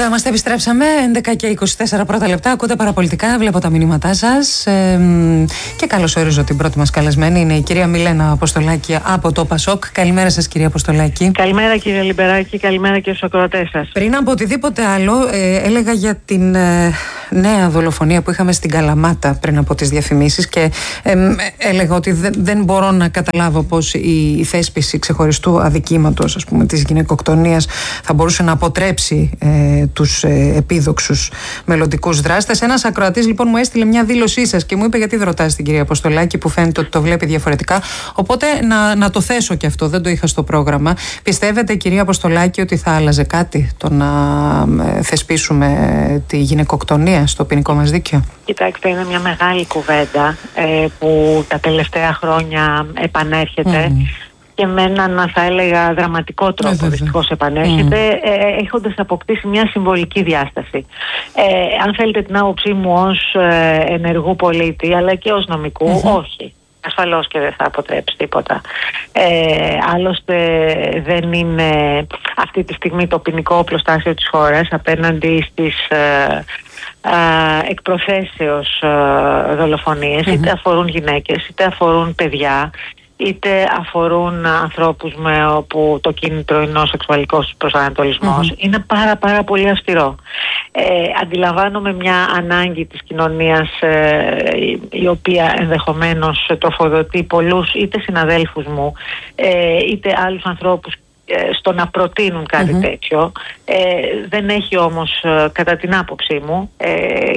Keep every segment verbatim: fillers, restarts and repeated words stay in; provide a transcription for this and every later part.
Εδώ είμαστε, επιστρέψαμε. έντεκα και είκοσι τέσσερα πρώτα λεπτά. Ακούτε παραπολιτικά, βλέπω τα μηνύματά σας. Ε, και καλώς όριζω την πρώτη μας καλεσμένη. Είναι η κυρία Μιλένα Αποστολάκη από το ΠΑΣΟΚ. Καλημέρα σας, κυρία Αποστολάκη. Καλημέρα, κύριε Λιμπεράκη. Καλημέρα και στους ακροατές σας. Πριν από οτιδήποτε άλλο, ε, έλεγα για την ε, νέα δολοφονία που είχαμε στην Καλαμάτα πριν από τις διαφημίσεις. Και ε, ε, έλεγα ότι δεν, δεν μπορώ να καταλάβω πώς η, η θέσπιση ξεχωριστού αδικήματος, ας πούμε, της γυναικοκτονίας θα μπορούσε να αποτρέψει ε, τους ε, επίδοξους μελλοντικούς δράστες. Ένας ακροατής λοιπόν μου έστειλε μια δήλωσή σας και μου είπε: γιατί δεν ρωτάς την κυρία Αποστολάκη, που φαίνεται ότι το βλέπει διαφορετικά. Οπότε να, να το θέσω και αυτό, δεν το είχα στο πρόγραμμα. Πιστεύετε, κυρία Αποστολάκη, ότι θα άλλαζε κάτι το να ε, θεσπίσουμε τη γυναικοκτονία στο ποινικό μας δίκαιο? Κοιτάξτε, είναι μια μεγάλη κουβέντα ε, που τα τελευταία χρόνια επανέρχεται. Mm. Και με έναν, θα έλεγα, δραματικό τρόπο δυστυχώς επανέρχεται, mm. ε, έχοντας αποκτήσει μια συμβολική διάσταση. Ε, αν θέλετε την άποψή μου ως ε, ενεργού πολίτη, αλλά και ως νομικού, mm-hmm. όχι. Ασφαλώς και δεν θα αποτρέψει τίποτα. Ε, άλλωστε δεν είναι αυτή τη στιγμή το ποινικό οπλοστάσιο της χώρας απέναντι στις ε, ε, εκ προθέσεως ε, δολοφονίες, mm-hmm. είτε αφορούν γυναίκες, είτε αφορούν παιδιά, είτε αφορούν ανθρώπους με όπου το κίνητρο είναι ο σεξουαλικός προσανατολισμός. Mm-hmm. Είναι πάρα πάρα πολύ αυστηρό. Ε, αντιλαμβάνομαι μια ανάγκη της κοινωνίας ε, η οποία ενδεχομένως τροφοδοτεί πολλούς είτε συναδέλφους μου ε, είτε άλλους ανθρώπους στο να προτείνουν κάτι mm-hmm. τέτοιο. Ε, δεν έχει όμως, κατά την άποψή μου, ε,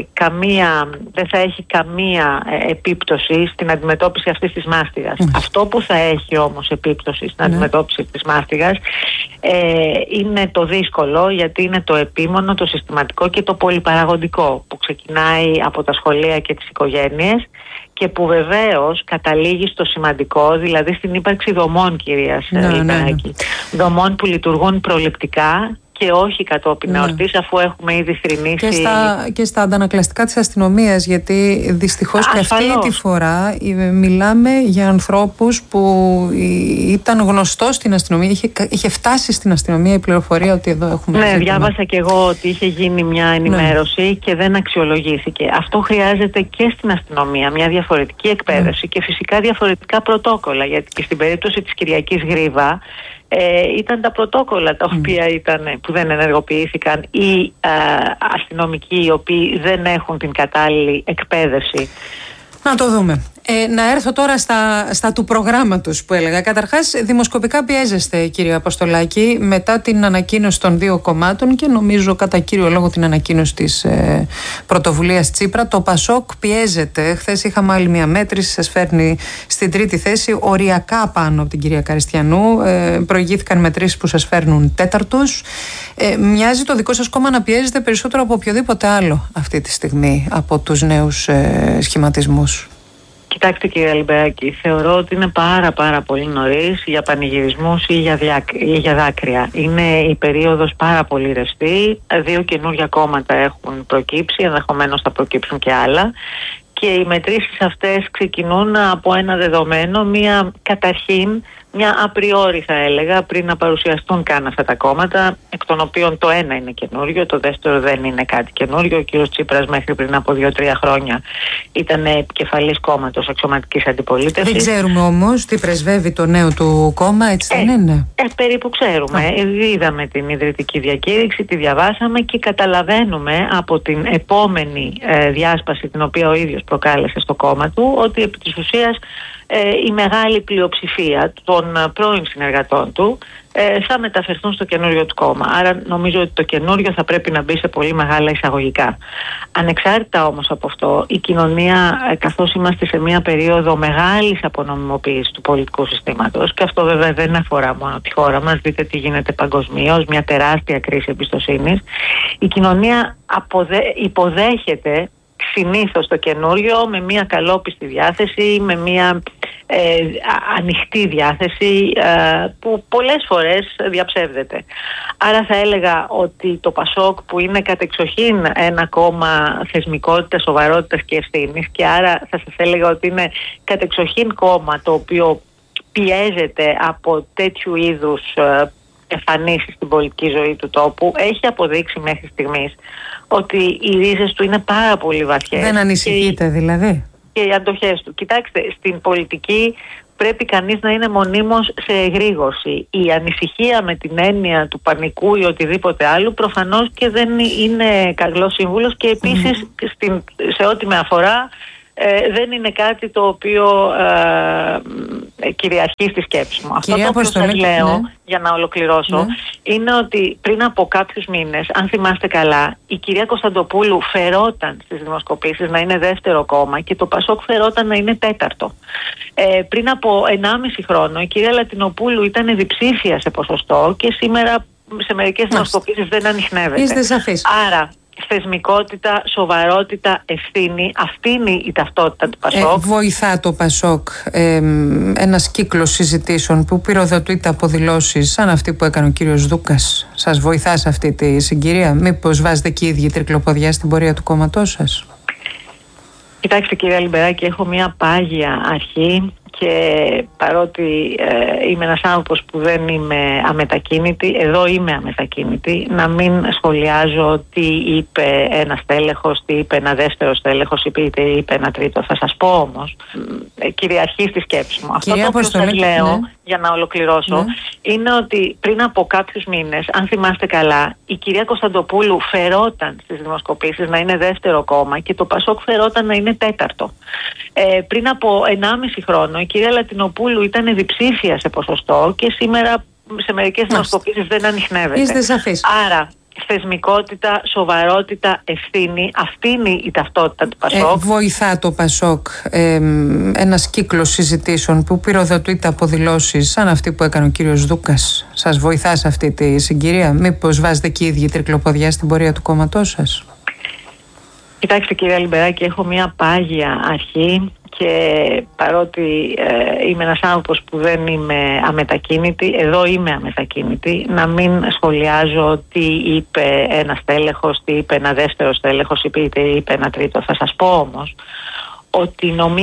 καμία, δεν θα έχει καμία ε, επίπτωση στην αντιμετώπιση αυτής της μάστιγας. Mm-hmm. Αυτό που θα έχει όμως επίπτωση στην mm-hmm. αντιμετώπιση της μάστιγας ε, είναι το δύσκολο, γιατί είναι το επίμονο, το συστηματικό και το πολυπαραγοντικό που ξεκινάει από τα σχολεία και τις οικογένειες και που βεβαίως καταλήγει στο σημαντικό, δηλαδή στην ύπαρξη δομών, κυρία Λιμπεράκη. Ναι, ναι. Δομών που λειτουργούν προληπτικά και όχι κατόπιν ναι. εορτής, αφού έχουμε ήδη θρηνήσει. Και στα, και στα αντανακλαστικά της αστυνομίας, γιατί δυστυχώς και αυτή τη φορά μιλάμε για ανθρώπους που ήταν γνωστός στην αστυνομία, είχε, είχε φτάσει στην αστυνομία η πληροφορία ότι εδώ έχουμε. Ναι, ζήτημα. Διάβασα και εγώ ότι είχε γίνει μια ενημέρωση ναι. και δεν αξιολογήθηκε. Αυτό χρειάζεται και στην αστυνομία, μια διαφορετική εκπαίδευση ναι. και φυσικά διαφορετικά πρωτόκολλα, γιατί και στην περίπτωση της Κυριακής Γρίβα, Ε, ήταν τα πρωτόκολλα τα οποία mm. ήταν, που δεν ενεργοποιήθηκαν ή ε, αστυνομικοί οι οποίοι δεν έχουν την κατάλληλη εκπαίδευση. Να το δούμε. Ε, να έρθω τώρα στα, στα του προγράμματος που έλεγα. Καταρχάς, δημοσκοπικά πιέζεστε, κύριε Αποστολάκη, μετά την ανακοίνωση των δύο κομμάτων και νομίζω κατά κύριο λόγο την ανακοίνωση της ε, πρωτοβουλίας Τσίπρα. Το ΠΑΣΟΚ πιέζεται. Χθες είχαμε άλλη μια μέτρηση, σας φέρνει στην τρίτη θέση, οριακά πάνω από την κυρία Καριστιανού. Ε, προηγήθηκαν μετρήσεις που σας φέρνουν τέταρτους. Ε, μοιάζει το δικό σας κόμμα να πιέζεται περισσότερο από οποιοδήποτε άλλο αυτή τη στιγμή από τους νέους ε, σχηματισμούς. Κοιτάξτε, κύριε Λιμπεράκη, θεωρώ ότι είναι πάρα πάρα πολύ νωρίς για πανηγυρισμούς ή για, διά, ή για δάκρυα. Είναι η περίοδος πάρα πολύ ρευστή, δύο καινούργια κόμματα έχουν προκύψει, ενδεχομένως θα προκύψουν και άλλα. Και οι μετρήσεις αυτές ξεκινούν από ένα δεδομένο, μία καταρχήν, μια απριόρι θα έλεγα, πριν να παρουσιαστούν καν αυτά τα κόμματα, εκ των οποίων το ένα είναι καινούριο, το δεύτερο δεν είναι κάτι καινούριο. Ο κύριος Τσίπρας μέχρι πριν από δύο-τρία χρόνια ήταν επικεφαλής κόμματος αξιωματικής αντιπολίτευσης. Δεν ξέρουμε όμως τι πρεσβεύει το νέο του κόμμα, έτσι δεν ε, είναι? Ε, περίπου ξέρουμε. Ε, είδαμε την ιδρυτική διακήρυξη, τη διαβάσαμε και καταλαβαίνουμε από την επόμενη ε, διάσπαση την οποία ο ίδιος προκάλεσε στο κόμμα του, ότι επί της ουσίας ε, η μεγάλη πλειοψηφία των πρώην συνεργατών του ε, θα μεταφερθούν στο καινούριο του κόμμα. Άρα νομίζω ότι το καινούριο θα πρέπει να μπει σε πολύ μεγάλα εισαγωγικά. Ανεξάρτητα όμως από αυτό, η κοινωνία, ε, καθώς είμαστε σε μια περίοδο μεγάλης απονομιμοποίησης του πολιτικού συστήματος, και αυτό βέβαια δεν αφορά μόνο τη χώρα μας, δείτε τι γίνεται παγκοσμίως, μια τεράστια κρίση εμπιστοσύνης, η κοινωνία αποδε... υποδέχεται συνήθως το καινούριο με μια καλόπιστη διάθεση, με μια ε, ανοιχτή διάθεση ε, που πολλές φορές διαψεύδεται. Άρα θα έλεγα ότι το ΠΑΣΟΚ, που είναι κατεξοχήν ένα κόμμα θεσμικότητας, σοβαρότητας και ευθύνης, και άρα θα σας έλεγα ότι είναι κατεξοχήν κόμμα το οποίο πιέζεται από τέτοιου είδους ε, εμφανίσει στην πολιτική ζωή του τόπου, έχει αποδείξει μέχρι στιγμής ότι οι ρίζες του είναι πάρα πολύ βαθιές. Δεν ανησυχείτε και, δηλαδή? Και οι αντοχές του. Κοιτάξτε, στην πολιτική πρέπει κανείς να είναι μονίμως σε εγρήγορση. Η ανησυχία με την έννοια του πανικού ή οτιδήποτε άλλο προφανώς και δεν είναι καλός σύμβουλος και επίσης mm. στην, σε ό,τι με αφορά ε, δεν είναι κάτι το οποίο ε, κυριαρχεί στη σκέψη μου. Κυρία Αυτό που σας λέω, ναι. για να ολοκληρώσω, ναι. είναι ότι πριν από κάποιους μήνες, αν θυμάστε καλά, η κυρία Κωνσταντοπούλου φερόταν στις δημοσκοπήσεις να είναι δεύτερο κόμμα και το Πασόκ φερόταν να είναι τέταρτο. Ε, πριν από ενάμιση χρόνο η κυρία Λατινοπούλου ήταν διψήφια σε ποσοστό και σήμερα σε μερικές δημοσκοπήσεις δεν ανιχνεύεται. Είστε σαφείς. Άρα θεσμικότητα, σοβαρότητα, ευθύνη, αυτή είναι η ταυτότητα του Πασόκ. Ε, βοηθά το Πασόκ ε, ένας κύκλος συζητήσεων που πυροδοτείται από δηλώσεις σαν αυτή που έκανε ο κύριος Δούκας? Σας βοηθά σε αυτή τη συγκυρία? Μήπως βάζετε και οι ίδιοι τρικλοποδιά στην πορεία του κόμματός σας? Κοιτάξτε κυρία Λιμπεράκη, έχω μια πάγια αρχή και παρότι ε, είμαι ένας άνθρωπος που δεν είμαι αμετακίνητη, εδώ είμαι αμετακίνητη, να μην σχολιάζω τι είπε ένας τέλεχος, τι είπε ένα δεύτερο τέλεχος, τι είπε ένα τρίτο. Θα σας πω όμως, ε, κυριαρχεί στη σκέψη μου. Κυρία Αυτό που σας λέω, ναι. για να ολοκληρώσω, ναι. είναι ότι πριν από κάποιους μήνες, αν θυμάστε καλά, η κυρία Κωνσταντοπούλου φερόταν στις δημοσκοπήσεις να είναι δεύτερο κόμμα και το Πασόκ φερόταν να είναι τέταρτο. Ε, πριν από ενάμιση χρόνο η κυρία Λατινοπούλου ήταν διψήφια σε ποσοστό και σήμερα σε μερικές δημοσκοπήσεις δεν ανιχνεύεται. Είστε σαφείς. Άρα θεσμικότητα, σοβαρότητα, ευθύνη, αυτή είναι η ταυτότητα του Πασόκ. Ε, βοηθά το Πασόκ ε, ένας κύκλος συζητήσεων που πυροδοτείται από δηλώσεις σαν αυτή που έκανε ο κύριος Δούκας? Σας βοηθά σε αυτή τη συγκυρία? Μήπως βάζετε και οι ίδιοι τρικλοποδιά στην πορεία του κόμματός σας? Κοιτάξτε κυρία Λιμπεράκη, έχω μια πάγια αρχή και παρότι ε, είμαι ένας άνθρωπος που δεν είμαι αμετακίνητη, εδώ είμαι αμετακίνητη, να μην σχολιάζω τι είπε ένας τέλεχος, τι είπε ένα δεύτερο τέλεχος, τι είπε ένα τρίτο. Θα σας πω όμως ότι νομίζω